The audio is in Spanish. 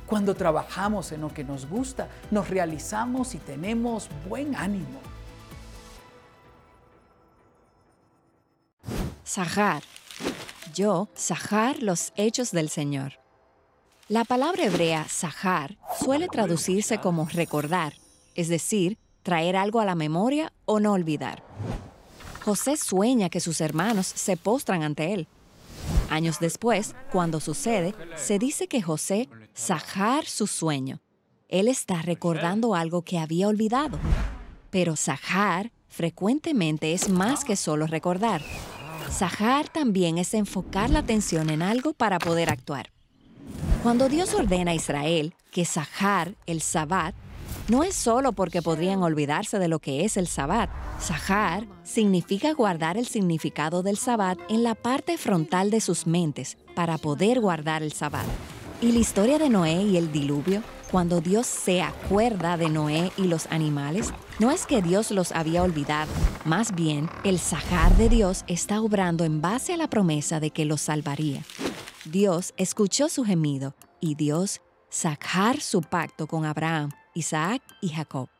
Cuando trabajamos en lo que nos gusta, nos realizamos y tenemos buen ánimo. Zahar. Zahar, los hechos del Señor. La palabra hebrea zahar suele traducirse como recordar, es decir, traer algo a la memoria o no olvidar. José sueña que sus hermanos se postran ante él. Años después, cuando sucede, se dice que José zahar su sueño. Él está recordando algo que había olvidado. Pero zahar frecuentemente es más que solo recordar. Zahar también es enfocar la atención en algo para poder actuar. Cuando Dios ordena a Israel que zahar el Sabbat, no es solo porque podrían olvidarse de lo que es el Sabbat. Zahar significa guardar el significado del Sabbat en la parte frontal de sus mentes para poder guardar el Sabbat. Y la historia de Noé y el diluvio, cuando Dios se acuerda de Noé y los animales, no es que Dios los había olvidado. Más bien, el zahar de Dios está obrando en base a la promesa de que los salvaría. Dios escuchó su gemido y Dios zahar su pacto con Abraham, Isaac y Jacob.